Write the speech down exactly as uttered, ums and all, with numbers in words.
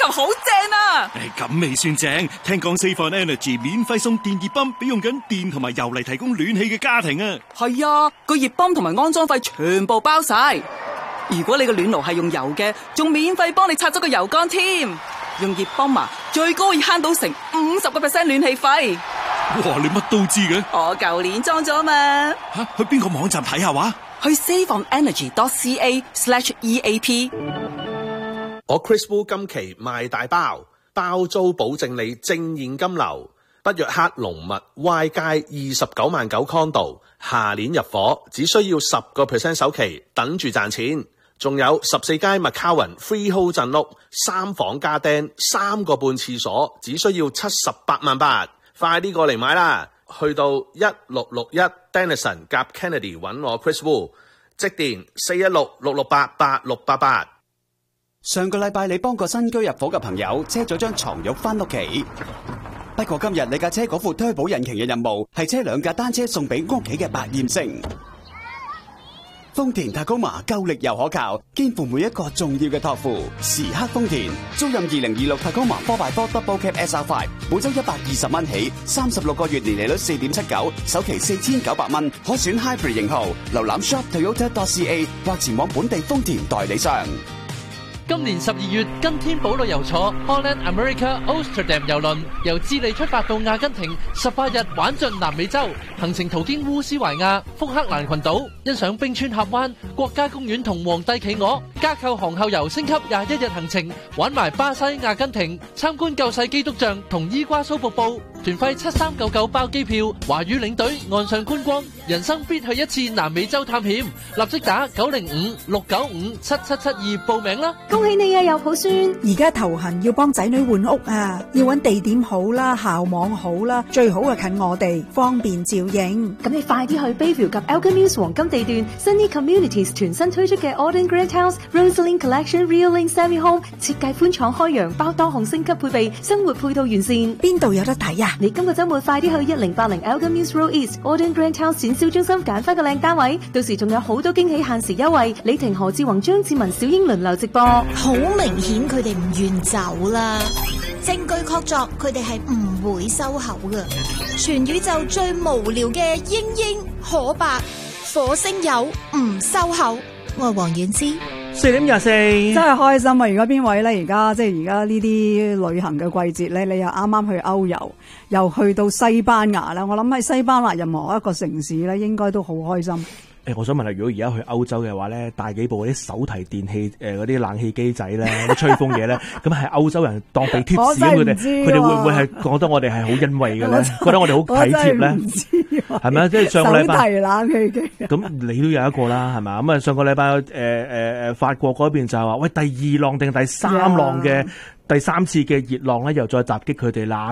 球好正啊！ 誒，咁未算正，聽講 Save On Energy 免費送電熱泵俾用緊電同埋油嚟提供暖氣嘅家庭啊！ 係啊，個熱泵同埋安裝費全部包晒。如果你個暖爐係用油嘅，仲免費幫你拆咗個油缸添。用熱泵啊，最高可以慳到成五十個 percent 暖氣費。 哇，你乜都知嘅？ 我舊年裝咗嘛。 吓，去邊個網站睇下話？ 去 save on energy dot c a slash e a p。 我 Chris Wu 今期賣大包，包租保證你正現金流。北約克龍密 Y 街二十九萬九 condo， 下年入伙，只需要十個 percent 首期，等住賺錢。仲有十四街麥卡雲 freehold 鎮屋，三房加釘，三個半廁所，只需要七十八萬八，快啲過嚟買啦！去到一六六一 Denison 夾 Kennedy 揾我 Chris Wu， 即電四一六六六八八六八八。 上個禮拜你幫個新居入伙嘅朋友車咗張床褥返屋企，不過今日你架車嗰副 turbo 引擎嘅任務係車兩架單車送俾屋企嘅百厭星。豐田塔高馬夠力又可靠，肩負每一個重要嘅託付。時刻豐田，租賃二零二六塔高馬 four by four Double Cab S R five， 每周一百二十蚊起，三十六個月年利率四點七九，首期四千九百蚊，可選 Hybrid 型號。瀏覽 shop toyota dot c a 或前往本地豐田代理商。 今年十二月，跟天寶旅遊坐 Holland America Amsterdam 郵輪，由智利出發到阿根廷，十八日玩盡南美洲，行程途經烏斯懷亞、福克蘭群島，欣賞冰川峽灣、國家公園同皇帝企鵝，加購航後遊升級廿一日行程，玩埋巴西、阿根廷，參觀救世基督像同伊瓜蘇瀑布，團費七三九九包機票，華語領隊岸上觀光，人生必去一次南美洲探險，立即打九零五六九五七七七二報名啦！ 恭喜你啊，有抱孫！ 而家頭痕要幫仔女換屋啊，要揾地點好啦，校網好啦，最好係近我哋，方便照應。 咁你快啲去 Bayview 及 Elgin Mills 黃金地段 Sunny Communities 全新推出嘅 Auden Grand House Rosalind Collection Real Link Semi Home， 設計寬敞開揚，包多項升級配備，生活配套完善。邊度有得睇啊？你今個週末快啲去一零八零 Elgin Mills Road East Auden Grand House 展銷中心揀翻個靚單位，到時仲有好多驚喜限時優惠。李婷、何志宏、張志文、小英輪流直播。 好明顯佢哋唔願走啦，證據確鑿佢哋係唔會收口嘅。全宇宙最無聊嘅英英可白火星友唔收口，我係黃婉之。 四點廿四， 真係開心啊！而家邊位咧？而家即係而家呢啲旅行嘅季節咧，你又啱啱去歐遊，又去到西班牙啦。我諗喺西班牙任何一個城市咧，應該都好開心。 誒，我想問下，如果而家去歐洲嘅話咧，帶幾部嗰啲手提電器誒嗰啲冷氣機仔咧，啲吹風嘢咧，咁係歐洲人當俾貼士咁，佢哋佢哋會唔會係覺得我哋係好欣慰嘅咧？覺得我哋好體貼咧？係咪啊？即係上個禮拜手提冷氣機，咁你都有一個啦，係咪？咁啊，上個禮拜誒誒誒法國嗰邊就係話，喂，第二浪定第三浪嘅第三次嘅熱浪咧，又再襲擊佢哋啦。